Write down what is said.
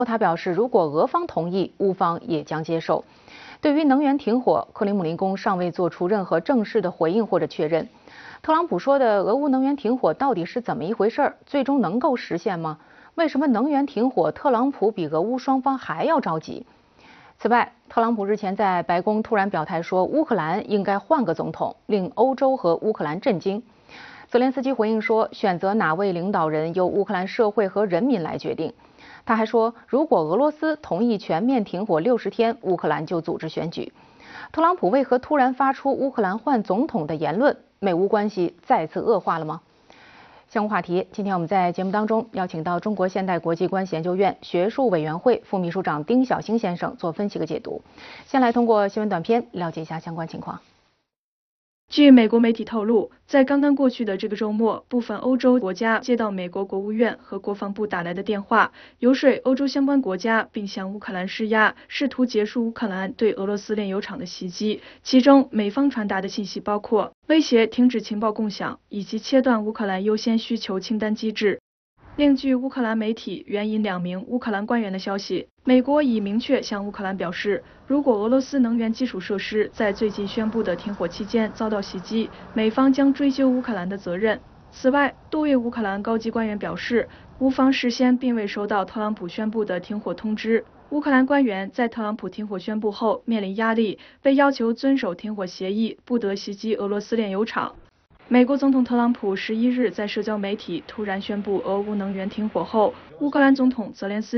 他表示，如果俄方同意，乌方也将接受。对于能源停火，克里姆林宫尚未做出任何正式的回应或者确认。特朗普说的俄乌能源停火到底是怎么一回事？最终能够实现吗？为什么能源停火，特朗普比俄乌双方还要着急？此外，特朗普日前在白宫突然表态说，乌克兰应该换个总统，令欧洲和乌克兰震惊。泽连斯基回应说，选择哪位领导人由乌克兰社会和人民来决定。他还说，如果俄罗斯同意全面停火60天，乌克兰就组织选举。特朗普为何突然发出乌克兰换总统的言论？美乌关系再次恶化了吗？相关话题，今天我们在节目当中邀请到中国现代国际关系研究院学术委员会副秘书长丁晓星先生做分析和解读。先来通过新闻短片了解一下相关情况。 据美国媒体透露，在刚刚过去的这个周末，部分欧洲国家接到美国国务院和国防部打来的电话，游说欧洲相关国家，并向乌克兰施压，试图结束乌克兰对俄罗斯炼油厂的袭击。其中，美方传达的信息包括威胁停止情报共享，以及切断乌克兰优先需求清单机制。另据乌克兰媒体援引2名乌克兰官员的消息，美国已明确向乌克兰表示，如果俄罗斯能源基础设施在最近宣布的停火期间遭到袭击，美方将追究乌克兰的责任。此外，多位乌克兰高级官员表示，乌方事先并未收到特朗普宣布的停火通知。乌克兰官员在特朗普停火宣布后面临压力，被要求遵守停火协议，不得袭击俄罗斯炼油厂。美国总统特朗普11日在社交媒体突然宣布俄乌能源停火后，乌克兰总统泽连斯